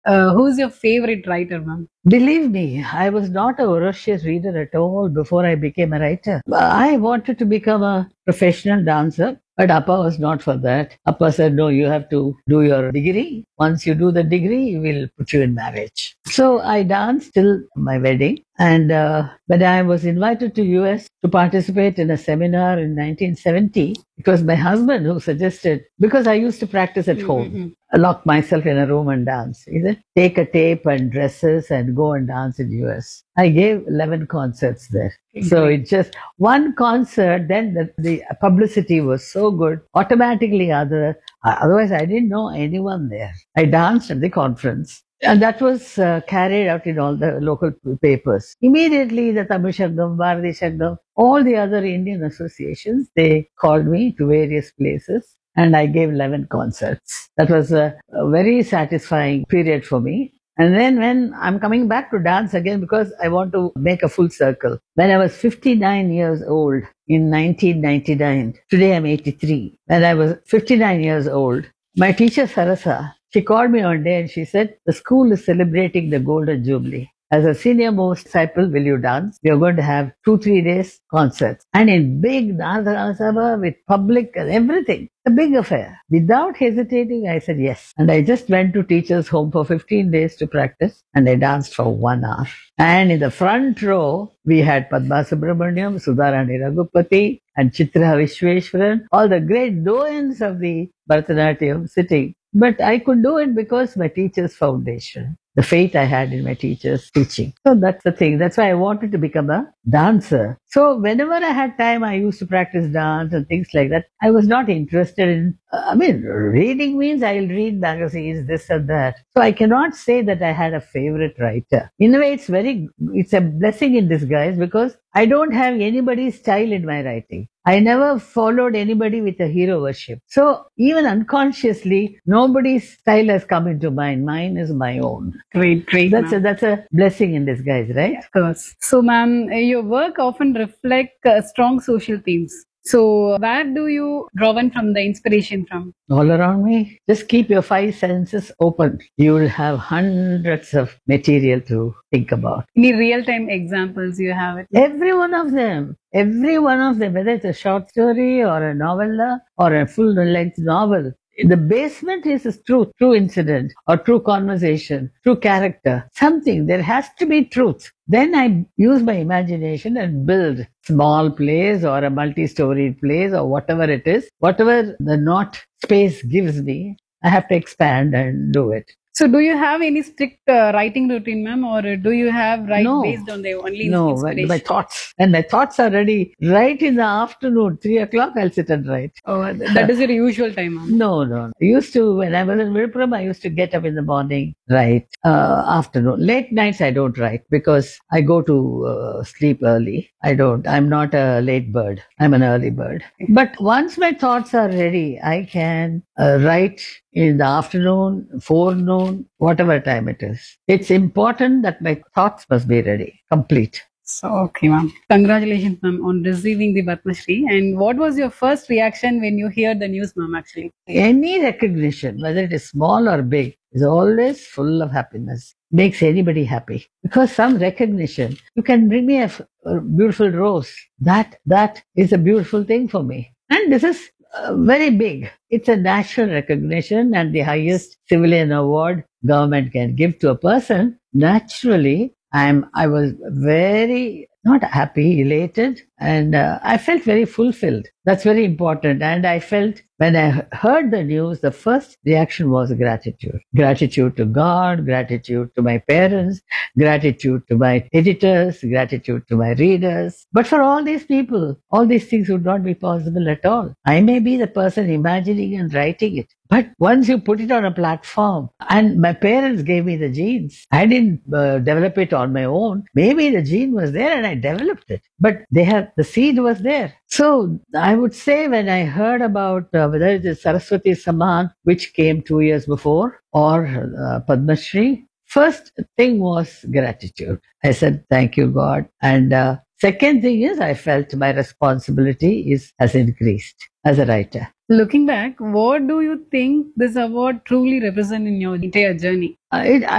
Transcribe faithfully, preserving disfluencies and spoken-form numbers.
Uh, who's your favorite writer, ma'am? Believe me, I was not a voracious reader at all before I became a writer. I wanted to become a professional dancer, but Appa was not for that. Appa said, no, you have to do your degree. Once you do the degree, we will put you in marriage. So I danced till my wedding. And uh, when I was invited to U S to participate in a seminar in nineteen seventy, it was my husband who suggested, because I used to practice at home. Mm-hmm. I lock myself in a room and dance. Either take a tape and dresses and go and dance in U S. I gave eleven concerts there. So it just one concert, then the, the publicity was so good. Automatically, other otherwise I didn't know anyone there. I danced at the conference. And that was uh, carried out in all the local papers. Immediately, the Tamil Shangam, Bharati Shangam, all the other Indian associations, they called me to various places and I gave eleven concerts. That was a, a very satisfying period for me. And then when I'm coming back to dance again, because I want to make a full circle. When I was fifty-nine years old in nineteen ninety-nine, today I'm eighty-three. When I was fifty-nine years old, my teacher Sarasa, she called me one day and she said, the school is celebrating the Golden Jubilee. As a senior most disciple, will you dance? We are going to have two, three days concerts. And in big dance with public and everything. A big affair. Without hesitating, I said yes. And I just went to teacher's home for fifteen days to practice. And I danced for one hour. And in the front row, we had Padma Subramaniam, Sudharani Raghupati, and Chitra Vishweshwaran, all the great doyens of the Bharatanatyam sitting. But I could do it because my teacher's foundation, the faith I had in my teacher's teaching. So that's the thing. That's why I wanted to become a dancer. So whenever I had time, I used to practice dance and things like that. I was not interested in, uh, I mean, reading means I'll read magazines, this and that. So I cannot say that I had a favorite writer. In a way, it's very, it's a blessing in disguise because I don't have anybody's style in my writing. I never followed anybody with a hero worship. So even unconsciously, nobody's style has come into mind. Mine is my own. Great, great. That's a, that's a blessing in disguise, right? Of course. So, ma'am, your work often reflect uh, strong social themes. So, where do you draw one from the inspiration from? All around me. Just keep your five senses open. You will have hundreds of material to think about. Any real-time examples you have? It? Every one of them. Every one of them, whether it's a short story or a novella or a full-length novel. The basement is a true, true incident or true conversation, true character, something. There has to be truth. Then I use my imagination and build small plays or a multi-storied plays or whatever it is. Whatever the not space gives me, I have to expand and do it. So, do you have any strict uh, writing routine, ma'am, or do you have write no. based on the only no, inspiration? my thoughts. And my thoughts are ready right in the afternoon, three o'clock, I'll sit and write. Oh, that is your usual time, ma'am? No, no. I used to, when I was in Vilupuram, I used to get up in the morning, write. Uh, afternoon. Late nights, I don't write because I go to uh, sleep early. I don't. I'm not a late bird. I'm an early bird. But once my thoughts are ready, I can uh, write in the afternoon, forenoon, whatever time it is. It's important that my thoughts must be ready, complete. So, okay, ma'am. Congratulations, ma'am, on receiving the Padma Shri. And what was your first reaction when you heard the news, ma'am, actually? Any recognition, whether it is small or big, is always full of happiness. Makes anybody happy. Because some recognition, you can bring me a, a beautiful rose. That, that is a beautiful thing for me. And this is uh, very big. It's a national recognition and the highest civilian award government can give to a person. Naturally, I'm, I was very, not happy, elated, and uh, I felt very fulfilled. That's very important. And I felt when I heard the news, the first reaction was gratitude. Gratitude to God, gratitude to my parents, gratitude to my editors, gratitude to my readers. But for all these people, all these things would not be possible at all. I may be the person imagining and writing it. But once you put it on a platform, and my parents gave me the genes, I didn't uh, develop it on my own. Maybe the gene was there and I developed it, but they have, the seed was there. So I would say when I heard about uh, whether it is Saraswati Samman, which came two years before, or uh, Padma Shri, first thing was gratitude. I said, thank you, God. And uh, second thing is I felt my responsibility is has increased. as a writer. Looking back, what do you think this award truly represents in your entire journey? Uh, it,